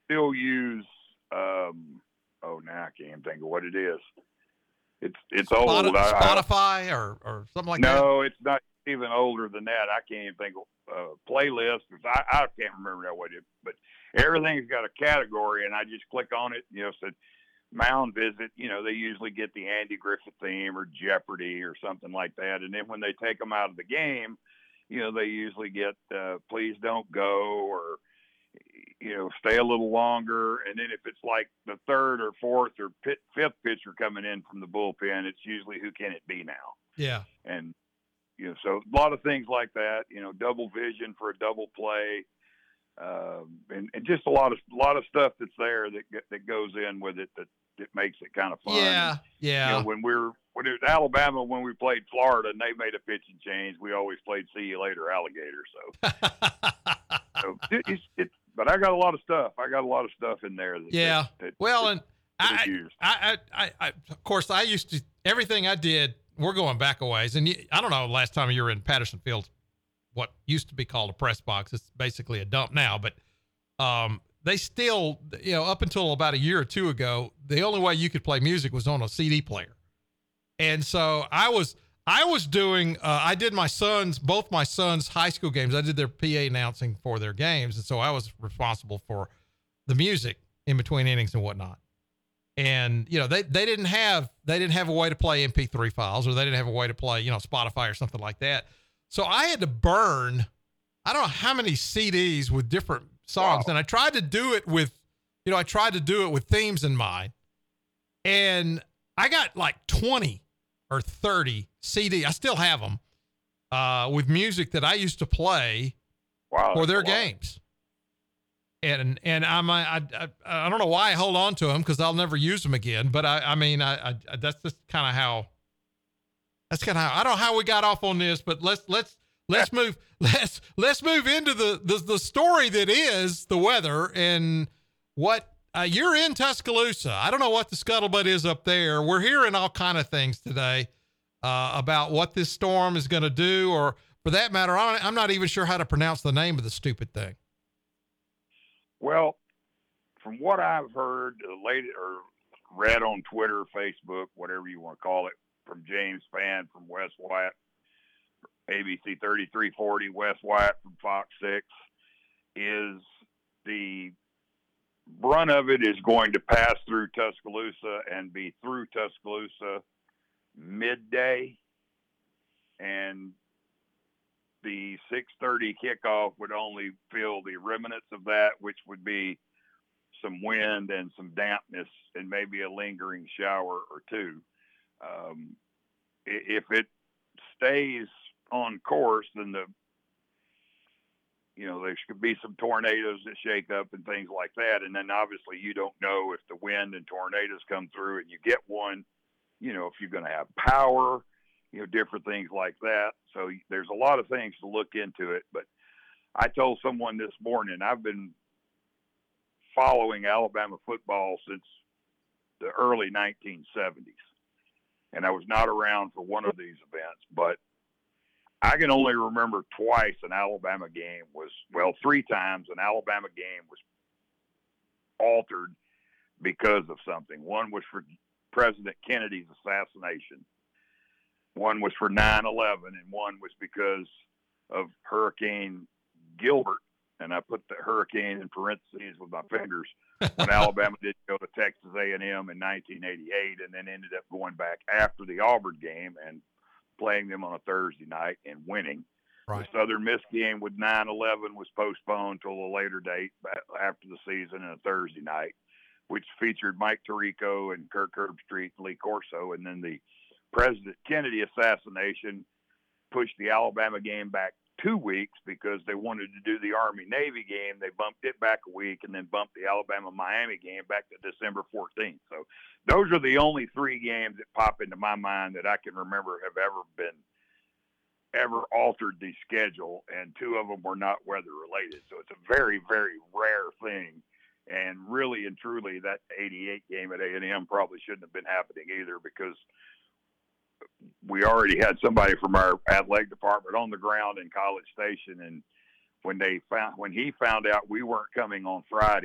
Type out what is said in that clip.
still use. Oh, now I can't even think of what it is. It's old. Spotify or something like that. No, it's not even older than that. I can't even think of playlist. I can't remember that what it is, but everything's got a category, and I just click on it. Said Mound Visit. They usually get the Andy Griffith theme or Jeopardy or something like that, and then when they take them out of the game, they usually get Please Don't Go or stay a little longer. And then if it's like the third or fourth or fifth pitcher coming in from the bullpen, it's usually Who Can It Be Now? Yeah. And, so a lot of things like that, double vision for a double play. And just a lot of stuff that's there that goes in with it that makes it kind of fun. Yeah. Yeah. When it was Alabama, when we played Florida and they made a pitching change, we always played See You Later Alligator. So, but I got a lot of stuff. I got a lot of stuff in there. Of course, I used to, everything I did, we're going back a ways. And I don't know, last time you were in Patterson Field, what used to be called a press box. It's basically a dump now, but, they still, up until about a year or two ago, the only way you could play music was on a CD player. And so I was doing, I did both my son's high school games. I did their PA announcing for their games. And so I was responsible for the music in between innings and whatnot. And, they didn't have a way to play MP3 files, or they didn't have a way to play, Spotify or something like that. So I had to burn, I don't know how many CDs with different songs. Wow. And I tried to do it with themes in mind. And I got like 20 or 30 CD. I still have them, with music that I used to play for their games. And I don't know why I hold on to them, cause I'll never use them again. But I that's just kind of how, I don't know how we got off on this, but let's move into the story that is the weather and what, you're in Tuscaloosa. I don't know what the scuttlebutt is up there. We're hearing all kind of things today, about what this storm is going to do, or for that matter, I'm not even sure how to pronounce the name of the stupid thing. Well, from what I've heard, or read on Twitter, Facebook, whatever you want to call it, from James Spann from Wes Wyatt, ABC 3340, Wes Wyatt from Fox 6, is the brunt of it is going to pass through Tuscaloosa and be through Tuscaloosa midday, and the 6:30 kickoff would only feel the remnants of that, which would be some wind and some dampness and maybe a lingering shower or two. If it stays on course, then there could be some tornadoes that shake up and things like that. And then obviously you don't know if the wind and tornadoes come through and you get one, if you're going to have power, different things like that. So there's a lot of things to look into it. But I told someone this morning, I've been following Alabama football since the early 1970s. And I was not around for one of these events, but I can only remember twice an Alabama game three times an Alabama game was altered because of something. One was for President Kennedy's assassination. One was for 9/11, and one was because of Hurricane Gilbert. And I put the hurricane in parentheses with my fingers when Alabama did go to Texas A&M in 1988, and then ended up going back after the Auburn game and playing them on a Thursday night and winning. Right. The Southern Miss game with 9/11 was postponed till a later date after the season and a Thursday night, which featured Mike Tirico and Kirk Herbstreit and Lee Corso. And then the President Kennedy assassination pushed the Alabama game back 2 weeks because they wanted to do the Army-Navy game. They bumped it back a week and then bumped the Alabama-Miami game back to December 14th. So those are the only three games that pop into my mind that I can remember have ever altered the schedule, and two of them were not weather-related. So it's a very, very rare thing. And really and truly, that 88 game at A&M probably shouldn't have been happening either, because we already had somebody from our athletic department on the ground in College Station, and when he found out we weren't coming on Friday,